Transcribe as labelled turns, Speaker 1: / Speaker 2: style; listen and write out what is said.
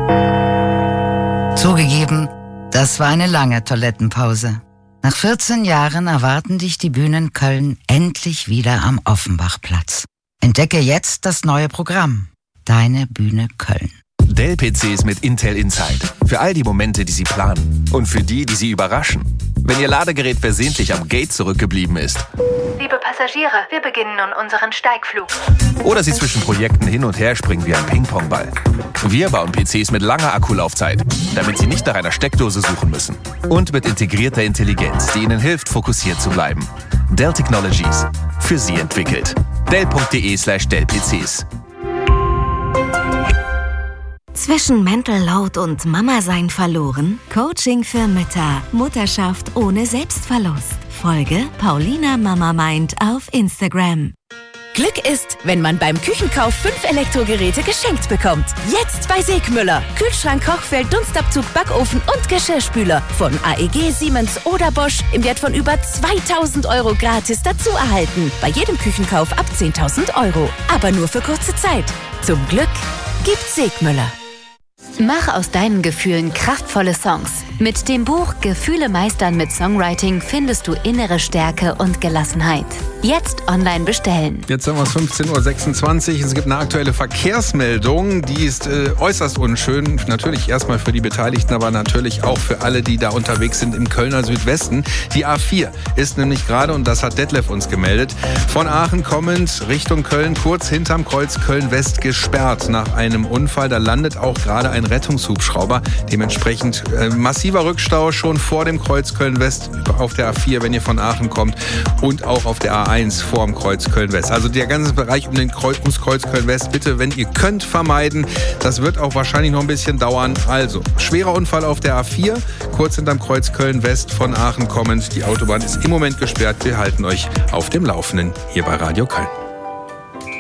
Speaker 1: Zugegeben, das war eine lange Toilettenpause. Nach 14 Jahren erwarten dich die Bühnen Köln endlich wieder am Offenbachplatz. Entdecke jetzt das neue Programm. Deine Bühne Köln.
Speaker 2: Dell-PCs mit Intel Inside. Für all die Momente, die Sie planen. Und für die Sie überraschen. Wenn Ihr Ladegerät versehentlich am Gate zurückgeblieben ist.
Speaker 3: Liebe Passagiere, wir beginnen nun unseren Steigflug.
Speaker 2: Oder Sie zwischen Projekten hin und her springen wie ein Ping-Pong-Ball. Wir bauen PCs mit langer Akkulaufzeit, damit Sie nicht nach einer Steckdose suchen müssen. Und mit integrierter Intelligenz, die Ihnen hilft, fokussiert zu bleiben. Dell Technologies. Für Sie entwickelt. Dell.de/Dell-PCs.
Speaker 4: Zwischen Mental Load und Mama-Sein verloren? Coaching für Mütter. Mutterschaft ohne Selbstverlust. Folge Paulina Mama Mind auf Instagram.
Speaker 5: Glück ist, wenn man beim Küchenkauf 5 Elektrogeräte geschenkt bekommt. Jetzt bei Segmüller. Kühlschrank, Kochfeld, Dunstabzug, Backofen und Geschirrspüler. Von AEG, Siemens oder Bosch im Wert von über 2.000 € gratis dazu erhalten. Bei jedem Küchenkauf ab 10.000 €. Aber nur für kurze Zeit. Zum Glück gibt's Segmüller.
Speaker 6: Mach aus deinen Gefühlen kraftvolle Songs. Mit dem Buch Gefühle meistern mit Songwriting findest du innere Stärke und Gelassenheit. Jetzt online bestellen.
Speaker 7: Jetzt haben wir es 15:26 Uhr. Es gibt eine aktuelle Verkehrsmeldung. Die ist äußerst unschön. Natürlich erstmal für die Beteiligten, aber natürlich auch für alle, die da unterwegs sind im Kölner Südwesten. Die A4 ist nämlich gerade, und das hat Detlef uns gemeldet, von Aachen kommend Richtung Köln, kurz hinterm Kreuz Köln-West gesperrt nach einem Unfall. Da landet auch gerade ein Rettungshubschrauber. Dementsprechend massiver Rückstau schon vor dem Kreuz Köln-West auf der A4, wenn ihr von Aachen kommt, und auch auf der A1 vor dem Kreuz Köln-West. Also der ganze Bereich ums Kreuz Köln-West bitte, wenn ihr könnt, vermeiden. Das wird auch wahrscheinlich noch ein bisschen dauern. Also, schwerer Unfall auf der A4, kurz hinterm Kreuz Köln-West von Aachen kommend. Die Autobahn ist im Moment gesperrt. Wir halten euch auf dem Laufenden hier bei Radio Köln.